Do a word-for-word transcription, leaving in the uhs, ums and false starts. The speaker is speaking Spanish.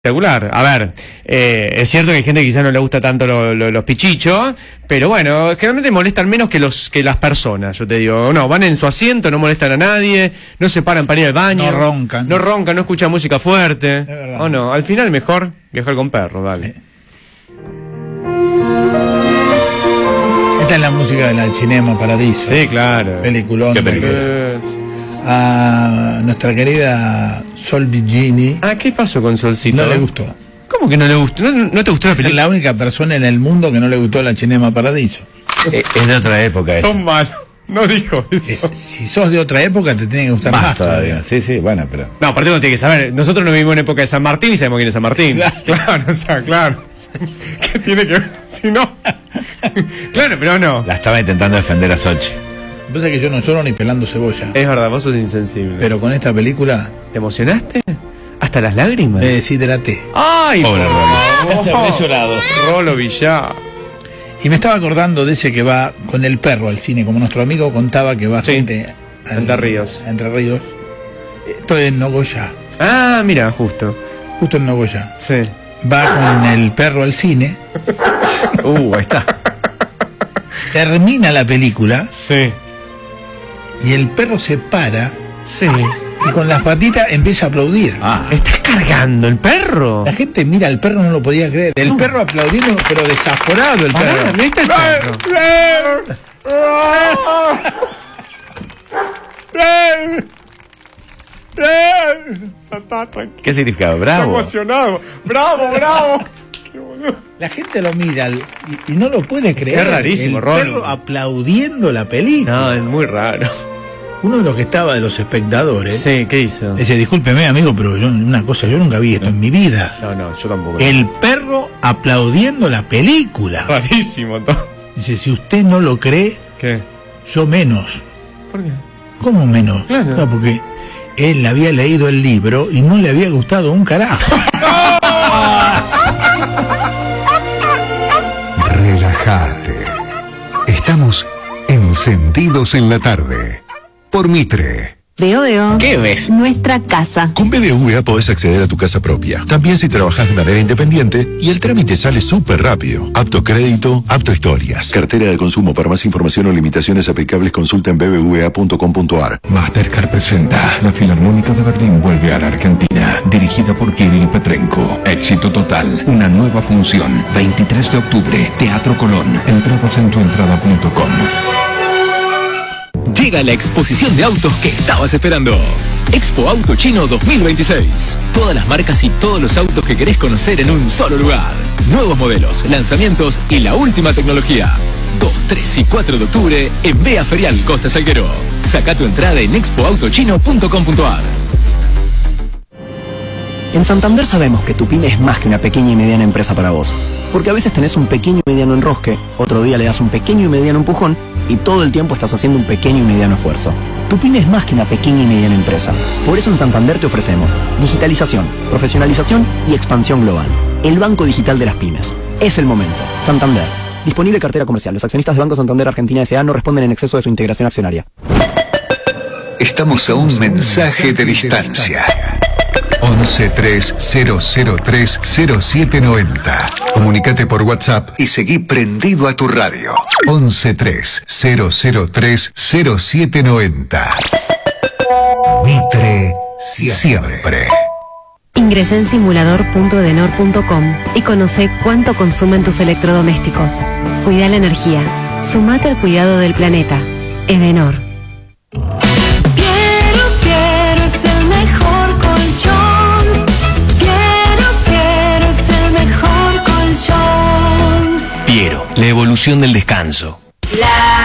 Espectacular. A ver, eh, es cierto que hay gente que quizás no le gusta tanto lo, lo, los pichichos, pero bueno, generalmente molestan menos que los que las personas, yo te digo. No, van en su asiento, no molestan a nadie, no se paran para ir al baño. No roncan. No roncan, no escuchan música fuerte. Es verdad. O no, al final mejor viajar con perros, dale. Eh. Esta es la música de la Cinema Paradiso. Sí, claro. Peliculón. Qué de- película. A nuestra querida Sol Vigini Ah, ¿qué pasó con Solcito? no le gustó. ¿Cómo que no le gustó? ¿No, no te gustó la Es película? la única persona en el mundo que no le gustó la Cinema Paradiso. Es, es de otra época eso. Son malos. No dijo Es- eso. si sos de otra época te tiene que gustar más, Más todavía. todavía. Sí, sí, bueno, pero. No, aparte uno tiene que saber. Nosotros no vivimos en época de San Martín y sabemos quién es San Martín. Claro. Claro, o sea, claro. ¿Qué tiene que ver? Si no. Claro, pero no. La estaba intentando defender a Sochi. Lo que pasa es que yo no lloro ni pelando cebolla. Es verdad, vos sos insensible. Pero con esta película ¿Te emocionaste? ¿Hasta las lágrimas? me deshidraté. ¡Ay! Pobre por Rolo. favor. Ese llorado. Rolo Villar. Y me estaba acordando de ese que va con el perro al cine, como nuestro amigo contaba que va Sí. gente al- Entre Ríos. a Entre Ríos. Estoy en Nogoyá, Ah, mira, justo. justo en Nogoyá. Sí. Va con el perro al cine, Uh, ahí está. termina la película Sí. y el perro se para Sí. y con las patitas empieza a aplaudir. Ah, ¿Estás cargando el perro? La gente mira al perro, no lo podía creer. El perro aplaudiendo, pero desaforado el Pará, perro. mirá está el perro. ¿qué significaba? Bravo. Emocionado. Bravo, bravo. La gente lo mira al- y, y no lo puede creer. Es rarísimo, el Rolo. perro aplaudiendo la película. No, es muy raro. Uno de los que estaba de los espectadores Sí, ¿qué hizo? dice, discúlpeme amigo, pero yo, una cosa, yo nunca vi esto en mi vida. No, no, yo tampoco. El perro aplaudiendo la película. Rarísimo todo. Dice, si usted no lo cree, ¿Qué? yo menos. ¿Por qué? ¿Cómo menos? Claro. Porque él había leído el libro y no le había gustado un carajo. Relájate. Estamos encendidos en la tarde. Por Mitre. Veo, veo. ¿Qué ves? Nuestra casa. Con B B V A podés acceder a tu casa propia. También si trabajas de manera independiente y el trámite sale súper rápido. Apto crédito, apto historias. Cartera de consumo. Para más información o limitaciones aplicables consulta en b b v a punto com punto a r. Mastercard presenta La Filarmónica de Berlín vuelve a la Argentina, dirigida por Kirill Petrenko. Éxito total, una nueva función, veintitrés de octubre, Teatro Colón. Entradas en tuentrada punto com. Llega la exposición de autos que estabas esperando. Expo Auto Chino dos mil veintiséis. Todas las marcas y todos los autos que querés conocer en un solo lugar. Nuevos modelos, lanzamientos y la última tecnología. dos, tres y cuatro de octubre en Bea Ferial Costa Salguero. Saca tu entrada en expo auto chino punto com punto a r. En Santander sabemos que tu pyme es más que una pequeña y mediana empresa para vos. Porque a veces tenés un pequeño y mediano enrosque, otro día le das un pequeño y mediano empujón y todo el tiempo estás haciendo un pequeño y mediano esfuerzo. Tu pyme es más que una pequeña y mediana empresa. Por eso en Santander te ofrecemos digitalización, profesionalización y expansión global. El banco digital de las pymes. Es el momento. Santander. Disponible cartera comercial. Los accionistas de Banco Santander Argentina S A no responden en exceso de su integración accionaria. Estamos a un mensaje de distancia. once tres cero cero tres cero siete noventa. Comunicate por WhatsApp y seguí prendido a tu radio. once tres cero cero tres cero siete noventa. Mitre siempre. Ingresá en simulador punto edenor punto com y conoce cuánto consumen tus electrodomésticos. Cuida la energía. Sumate al cuidado del planeta. Edenor. Quiero, quiero, es el mejor colchón. Quiero, quiero, es el mejor colchón. Piero, la evolución del descanso.